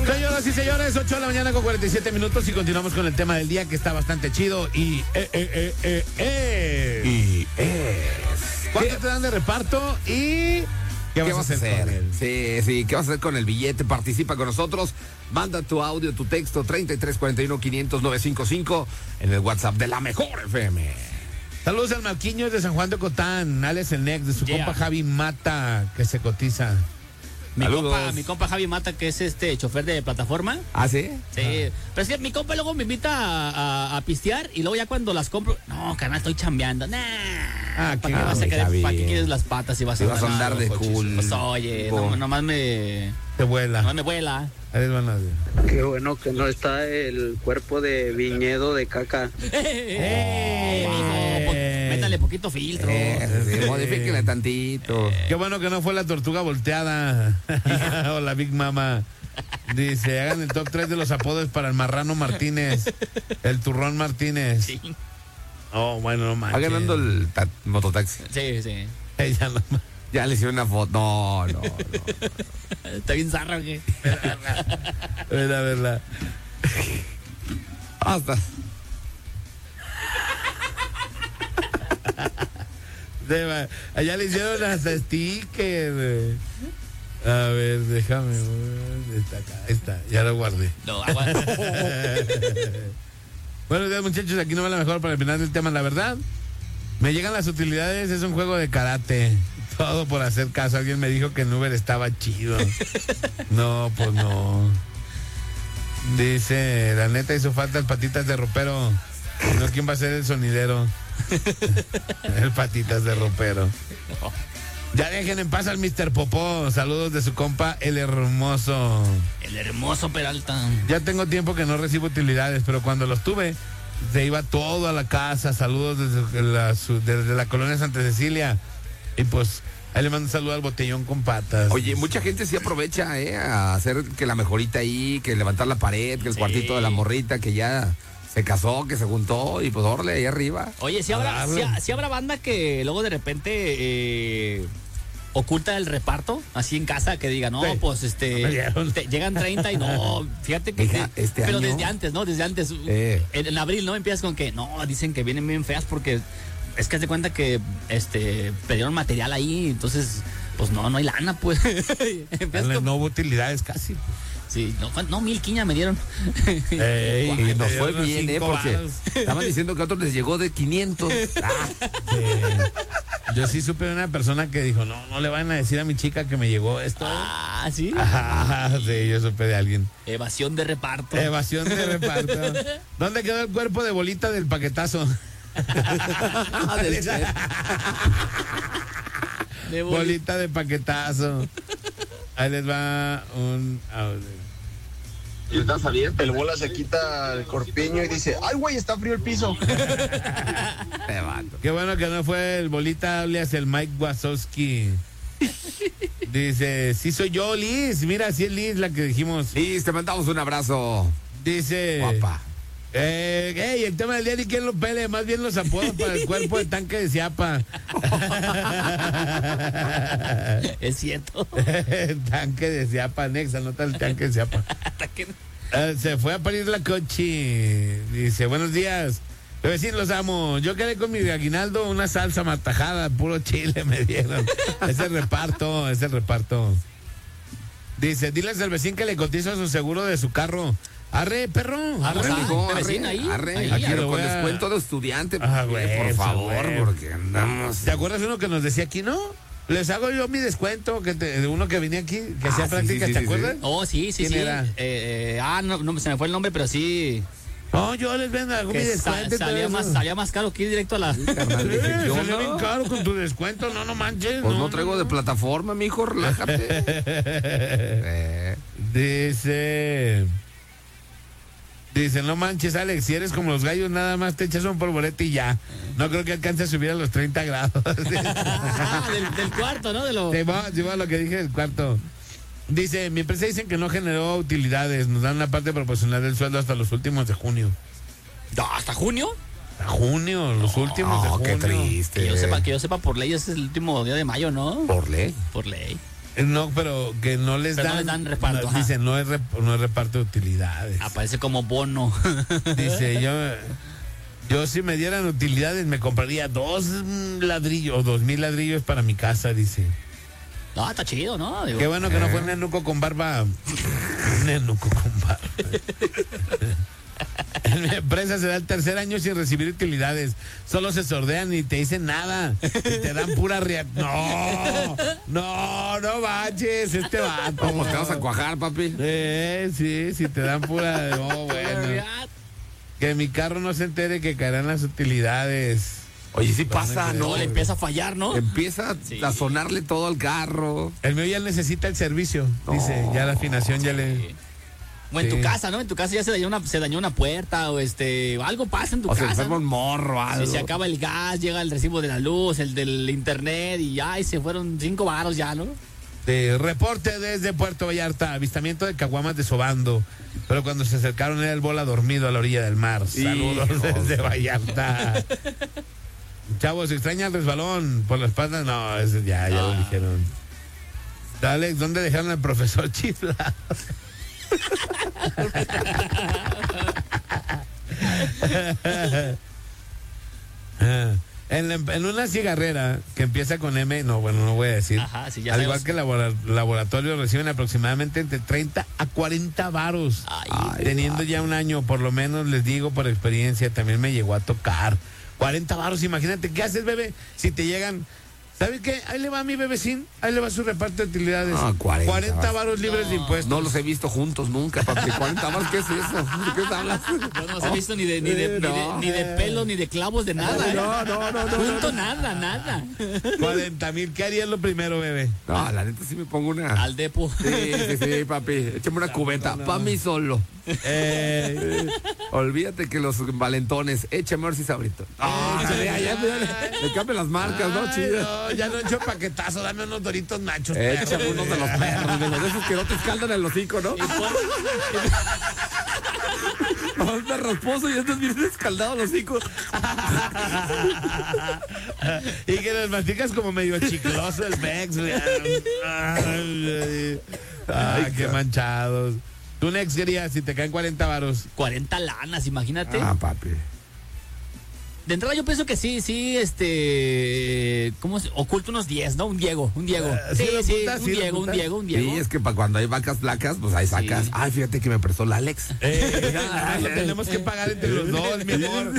Señoras y señores, 8 de la mañana con 47 minutos y continuamos con el tema del día que está bastante chido y ¿cuánto te dan de reparto y qué vas a hacer con él? Sí, ¿qué vas a hacer con el billete? Participa con nosotros, manda tu audio, tu texto 3341-500-955 en el WhatsApp de La Mejor FM. Saludos al Marquiños de San Juan de Cotán, Alex el Next, de su compa Javi Mata, que se cotiza. Mi compa Javi Mata, que es chofer de plataforma. ¿Ah, sí? Sí. Pero es que mi compa luego me invita a pistear y luego ya cuando las compro, no, carnal, estoy chambeando. ¿Para qué vas a querer? ¿Para qué quieres las patas y vas a andar de cool? Pues oye, nomás me... Te vuela. Nomás me vuela. Qué bueno que no está el cuerpo de viñedo de caca. Métale poquito filtro. Modifíquele tantito. Qué bueno que no fue la tortuga volteada o la Big Mama. Dice, hagan el top 3 de los apodos para el Marrano Martínez, el Turrón Martínez. Sí. Oh, bueno, no manches. Va ganando el mototaxi. Sí. Ya le hicieron una foto. No. Está bien zarra, ¿o qué? Verla. Hasta. Allá le hicieron hasta sticker. A ver, déjame. Ahí está, ya lo guardé. No, aguanta. Buenos días, muchachos. Aquí no va la mejor para el final del tema, la verdad. Me llegan las utilidades, es un juego de karate. Todo por hacer caso. Alguien me dijo que en Uber estaba chido. No, pues no. Dice, la neta hizo falta el patitas de ropero. No, ¿quién va a ser el sonidero? El patitas de ropero. No. Ya dejen en paz al Mr. Popó. Saludos de su compa, el hermoso. El hermoso Peralta. Ya tengo tiempo que no recibo utilidades, pero cuando los tuve, se iba todo a la casa. Saludos desde la colonia Santa Cecilia. Y pues, ahí le mando un saludo al botellón con patas. Oye, mucha gente sí aprovecha, a hacer que la mejorita ahí, que levantar la pared, que el cuartito de la morrita, que ya se casó, que se juntó, y pues órale, ahí arriba. Oye, sí habrá banda que luego de repente oculta el reparto, así en casa, que diga, no, pues llegan 30 y no, fíjate que... pero año, desde antes, ¿no? Desde antes. En abril, ¿no? Empiezas con que, no, dicen que vienen bien feas porque... Es que haz de cuenta que perdieron material ahí, entonces, pues no hay lana, pues. No hubo utilidades casi. Sí, no, 1,500 me dieron. Y nos fue bien, porque estaban diciendo que a otros les llegó de 500. Yo sí supe de una persona que dijo, no le van a decir a mi chica que me llegó esto. Ah, ¿sí? Sí, yo supe de alguien. Evasión de reparto. ¿Dónde quedó el cuerpo de bolita del paquetazo? Bolita de paquetazo. Ahí les va un audio. El bola se quita el corpiño y dice, ay güey, está frío el piso. Qué bueno que no fue el bolita alias el Mike Wazowski. Dice, sí soy yo, Liz. Mira, sí es Liz la que dijimos. Liz, te mandamos un abrazo. Dice, guapa. El tema del día ni quién lo pele, más bien los apodos para el cuerpo de tanque de Ciapa. Es cierto. Tanque de Ciapa, Nexa, nota el tanque de Ciapa. Se fue a parir la coche. Dice, buenos días. Vecinos, los amo. Yo quedé con mi aguinaldo, una salsa matajada, puro chile me dieron. Es el reparto. Dice, diles al vecino que le cotiza su seguro de su carro. Arre, perro. Arre. Aquí lo con voy a... descuento de estudiante. Güey, por favor, porque andamos. ¿Te acuerdas uno que nos decía aquí, no? Les hago yo mi descuento, de uno que venía aquí, que hacía práctica, ¿te acuerdas? Oh, sí. ¿Quién era? No se me fue el nombre, pero sí. No, yo les vendo algo mi descuento. Salía más caro que ir directo a la... Salió bien caro con tu descuento, no manches. Pues no traigo de plataforma, mijo, relájate. Dice, no manches, Alex, si eres como los gallos, nada más te echas un polvorete y ya. No creo que alcance a subir a los 30 grados. del cuarto, ¿no? Sí, lo que dije del cuarto. Dice, mi empresa dicen que no generó utilidades, nos dan la parte proporcional del sueldo hasta los últimos de junio. ¿Hasta junio? Hasta junio, los últimos de junio. Qué triste. Que yo sepa, por ley es el último día de mayo, ¿no? ¿Por ley? Por ley. No, pero que no les Pero dan. no les dan reparto, Dicen, no es reparto de utilidades. Aparece como bono. Dice, yo si me dieran utilidades me compraría 2 ladrillos o 2,000 ladrillos para mi casa, dice. No, está chido, ¿no? Digo, Qué bueno que no fue un nenuco con barba. Un nenuco con barba. En mi empresa se da el 3er año sin recibir utilidades. Solo se sordean y te dicen nada. Y te dan pura No manches, este vato. ¿Cómo te vas a cuajar, papi? Sí, te dan pura. No, bueno. Que mi carro no se entere que caerán las utilidades. Oye, sí pasa, ¿no? Le empieza a fallar, ¿no? Empieza a sonarle todo al carro. El mío ya necesita el servicio. Dice, ya la afinación ya le. O en tu casa, ¿no? En tu casa ya se dañó una puerta o algo pasa en tu casa. O se enferma un morro, algo. Si se acaba el gas, llega el recibo de la luz, el del internet y ya, y se fueron 5 varos ya, ¿no? Reporte desde Puerto Vallarta, avistamiento de caguamas desobando, pero cuando se acercaron era el bola dormido a la orilla del mar. Saludos desde Vallarta. Chavos, extraña el resbalón por la espalda. No, ese ya lo dijeron. Alex, ¿dónde dejaron al profesor Chifla? En una cigarrera que empieza con M, no voy a decir. Ajá, sí, ya al sabemos. igual que el laboratorio reciben aproximadamente entre 30 a 40 varos. Teniendo ya un año, por lo menos les digo por experiencia, también me llegó a tocar. 40 varos, imagínate, ¿qué haces, bebé? Si te llegan, ¿sabes qué? Ahí le va mi bebecín, ahí le va su reparto de utilidades. 40 varos libres de impuestos. No los he visto juntos nunca, papi. 40 varos, ¿qué es eso? ¿De qué hablas? Yo no los he visto ni de pelo, ni de clavos, de nada. No. Junto, nada. 40,000, ¿qué harías lo primero, bebé? No, la neta sí me pongo una. Al depo. Sí, papi. Échame una cubeta, pa' mí solo. Olvídate que los valentones, échame a ver si sabrito. Le cambian las marcas, ¿no? Chido. No, ya no he hecho paquetazo, dame unos Doritos Nachos. Échame unos de los perros, de esos que no te escaldan el hocico, ¿no? Onda rasposo y estás bien escaldado el hocico. Y que los masticas como medio chicloso el Mex. Qué manchados. ¿Tú, Nex, querías si te caen 40 varos? 40 lanas, imagínate. Papi. De entrada yo pienso que sí, ¿cómo se oculta unos 10, ¿no? Un Diego. Sí, un Diego. Sí, es que para cuando hay vacas flacas, pues ahí sacas. Sí. Ay, fíjate que me prestó la Alex. Lo tenemos que pagar entre los dos, mi amor.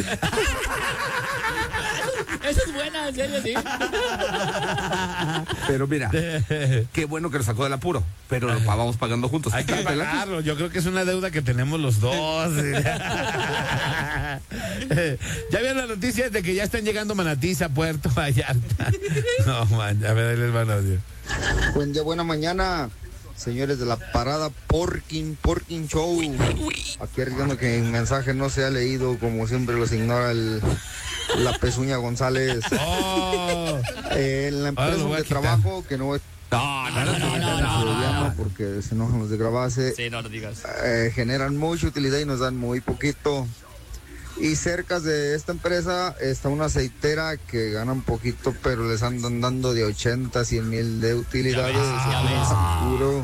Esa es buena, en serio, sí. Pero mira, qué bueno que lo sacó del apuro, pero lo vamos pagando juntos. Hay que pagarlo, yo creo que es una deuda que tenemos los dos. Ya vieron la noticia de que ya están llegando manatís a Puerto Vallarta. No, man, a ver, ahí les van a decir. Buen día, buena mañana, señores de la parada Porking Show. Aquí arriesgando que el mensaje no se ha leído, como siempre los ignora la Pezuña González. En la empresa donde trabajo, que no es. No, porque se enojan los de Grabase. Sí, no lo digas. Generan mucha utilidad y nos dan muy poquito. Y cerca de esta empresa está una aceitera que ganan poquito, pero les andan dando de 80 a 100 mil de utilidades. Seguro.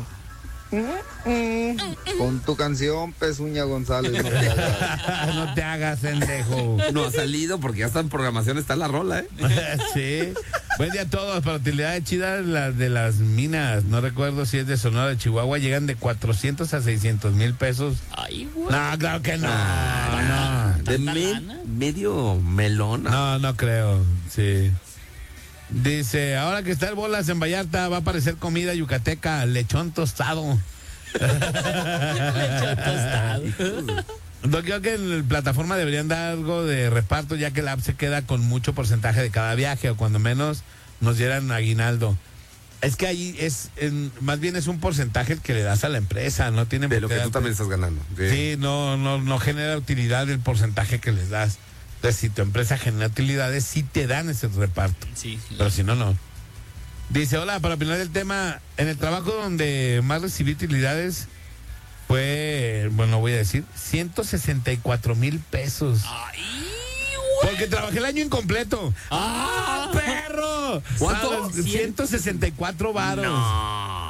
Con tu canción, Pezuña González. No te hagas, pendejo. No ha salido porque ya está en programación, está la rola, ¿eh? Sí. Buen día a todos. Para utilidades chidas, las de las minas, no recuerdo si es de Sonora de Chihuahua, llegan de 400 a 600 mil pesos. Ay, güey. No, claro que no. De medio melón. No creo. Sí. Dice, ahora que está el Bolas en Vallarta, va a aparecer comida yucateca, lechón tostado. Lechón tostado. Yo creo que en la plataforma deberían dar algo de reparto, ya que la app se queda con mucho porcentaje de cada viaje, o cuando menos nos dieran aguinaldo. Es que ahí más bien es un porcentaje el que le das a la empresa, no tiene de lo que tú también estás ganando. Sí, no genera utilidad el porcentaje que les das. Entonces, si tu empresa genera utilidades, sí te dan ese reparto. Sí. Pero si no. Dice, hola, para opinar del tema, en el trabajo donde más recibí utilidades fue, bueno, voy a decir, 164 mil pesos. ¡Ay, güey! Porque trabajé el año incompleto. ¡Ah, perro! ¿Cuánto? 164 varos. No.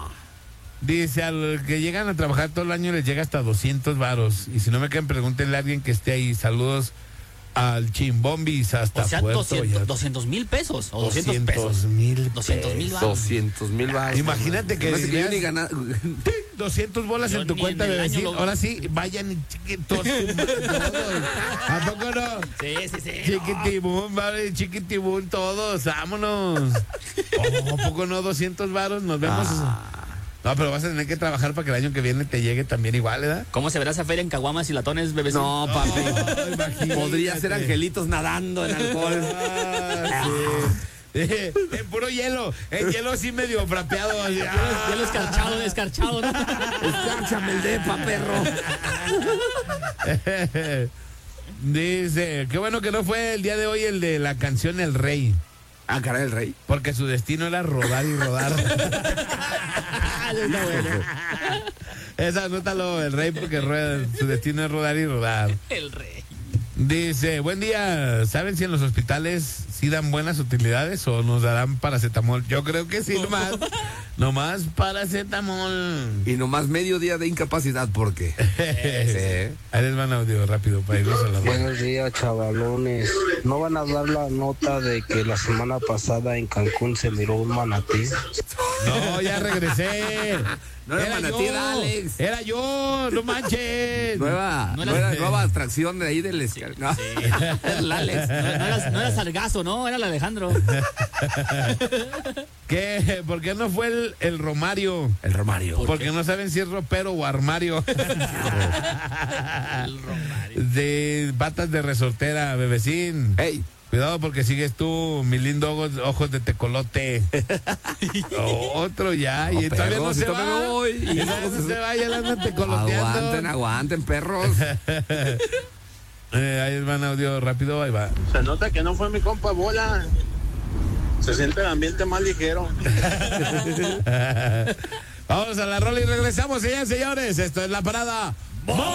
Dice, a los que llegan a trabajar todo el año les llega hasta 200 varos. Y si no me quedan, pregúntenle a alguien que esté ahí. Saludos al Chimbombis hasta Puerto 200,000 pesos o 200 pesos. 200,000 varos. 200,000 varos. Imagínate que yo ni ganar 200 bolas en tu cuenta de decir, ahora sí, vayan y chiquitos. ¿A poco no? Sí. Chiquitibún, vale, chiquitibún, todos, vámonos. ¿A poco no? 200 varos, nos vemos. No, pero vas a tener que trabajar para que el año que viene te llegue también igual, ¿verdad? ¿Cómo se verá esa feria en caguamas y latones, bebés? No, papi. Podría ser angelitos nadando en alcohol. En puro hielo. El hielo así medio frapeado. Hielo escarchado, ¿no? Escárchame el depa, perro. Dice, qué bueno que no fue el día de hoy el de la canción El Rey. Ah, caray, El Rey. Porque su destino era rodar y rodar. Esa anótalo, El Rey, porque su destino es rodar y rodar. El Rey. Dice, buen día, ¿saben si en los hospitales sí dan buenas utilidades o nos darán paracetamol? Yo creo que sí, nomás paracetamol. Y nomás medio día de incapacidad, ¿por qué? Ahí les van audio rápido para irnos a la Buenos días, chavalones. ¿No van a dar la nota de que la semana pasada en Cancún se miró un manatí? No, ya regresé. No era manatí, era Alex. Era yo, no manches. Nueva atracción de ahí del no. Sí. El Alex. No era Sargazo, no, era el Alejandro. ¿Qué? ¿Por qué no fue el Romario? El Romario. Porque no saben si es ropero o armario. El Romario. De patas de resortera, bebecín. Hey. Cuidado porque sigues tú, mi lindo ojos de tecolote. Otro ya. No, y todavía no se va. Y no se va, ya la andan tecoloteando. Aguanten, perros. Ahí van audio rápido, ahí va. Se nota que no fue mi compa Bola. Se siente el ambiente más ligero. Vamos a la rola y regresamos, señores. Esto es La Parada.